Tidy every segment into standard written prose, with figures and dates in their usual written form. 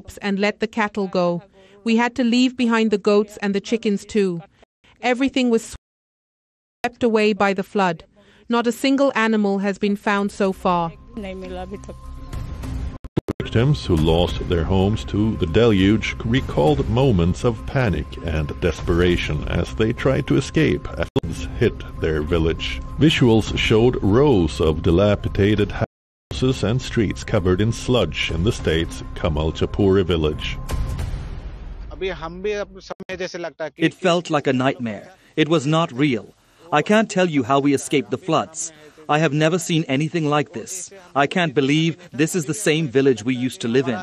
and let the cattle go. We had to leave behind the goats and the chickens too. Everything was swept away by the flood. Not a single animal has been found so far. Victims who lost their homes to the deluge recalled moments of panic and desperation as they tried to escape as floods hit their village. Visuals showed rows of dilapidated houses and streets covered in sludge in the state's Kamalchapuri village. It felt like a nightmare. It was not real. I can't tell you how we escaped the floods. I have never seen anything like this. I can't believe this is the same village we used to live in.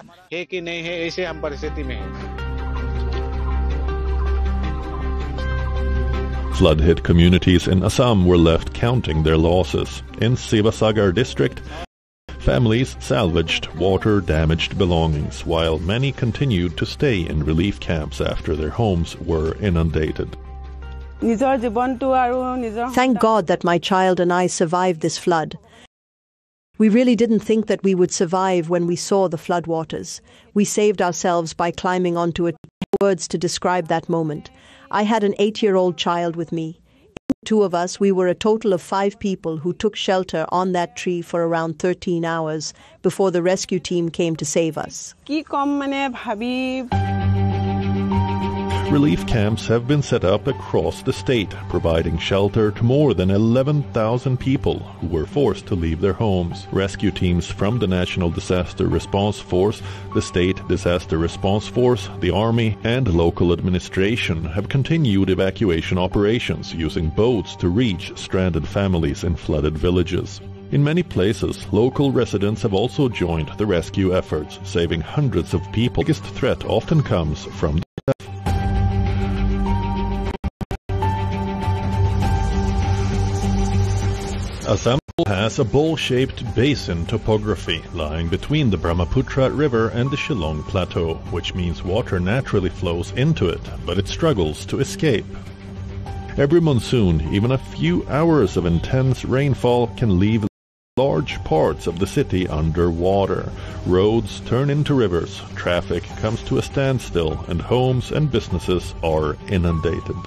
Flood-hit communities in Assam were left counting their losses. In Sivasagar district, families salvaged water-damaged belongings, while many continued to stay in relief camps after their homes were inundated. Thank God that my child and I survived this flood. We really didn't think that we would survive when we saw the floodwaters. We saved ourselves by climbing onto it. Words to describe that moment. I had an 8-year-old child with me. Two of us, we were a total of 5 people who took shelter on that tree for around 13 hours before the rescue team came to save us. Relief camps have been set up across the state, providing shelter to more than 11,000 people who were forced to leave their homes. Rescue teams from the National Disaster Response Force, the State Disaster Response Force, the Army, and local administration have continued evacuation operations using boats to reach stranded families in flooded villages. In many places, local residents have also joined the rescue efforts, saving hundreds of people. The biggest threat often comes from the Assam has a bowl-shaped basin topography lying between the Brahmaputra River and the Shillong Plateau, which means water naturally flows into it, but it struggles to escape. Every monsoon, even a few hours of intense rainfall can leave large parts of the city under water. Roads turn into rivers, traffic comes to a standstill, and homes and businesses are inundated.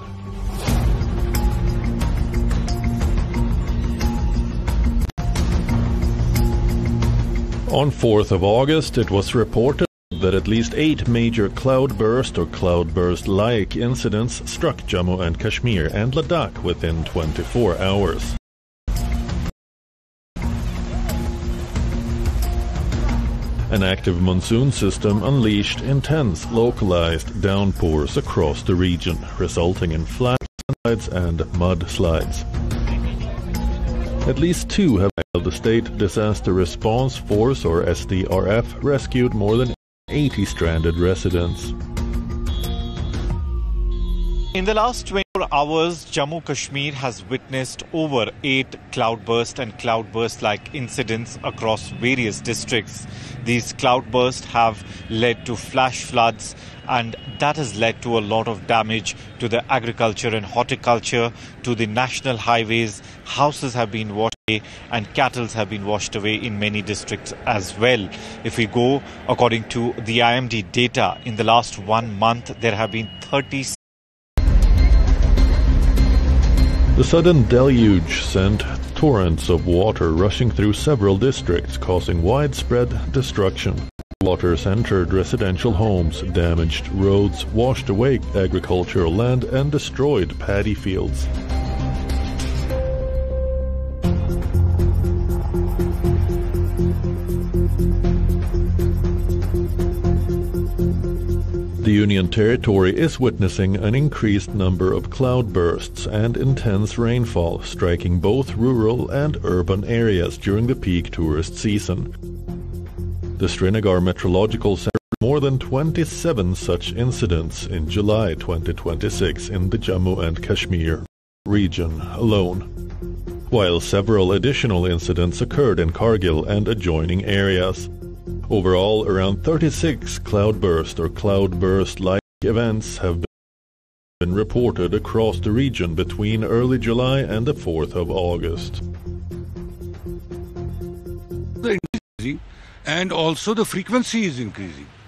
On 4th of August, it was reported that at least 8 major cloudburst or cloudburst-like incidents struck Jammu and Kashmir and Ladakh within 24 hours. An active monsoon system unleashed intense localized downpours across the region, resulting in landslides and mudslides. At least 2 have died. The State Disaster Response Force, or SDRF, rescued more than 80 stranded residents. In the last 24 hours, Jammu Kashmir has witnessed over 8 cloudburst and cloudburst-like incidents across various districts. These cloudbursts have led to flash floods, and that has led to a lot of damage to the agriculture and horticulture, to the national highways. Houses have been washed away and cattle have been washed away in many districts as well. If we go according to the IMD data, in the last 1 month, there have been 30. The sudden deluge sent torrents of water rushing through several districts, causing widespread destruction. Waters entered residential homes, damaged roads, washed away agricultural land, and destroyed paddy fields. The Union Territory is witnessing an increased number of cloudbursts and intense rainfall, striking both rural and urban areas during the peak tourist season. The Srinagar Meteorological Center reported more than 27 such incidents in July 2026 in the Jammu and Kashmir region alone, while several additional incidents occurred in Kargil and adjoining areas. Overall, around 36 cloudburst or cloudburst-like events have been reported across the region between early July and the 4th of August. And also the frequency is increasing.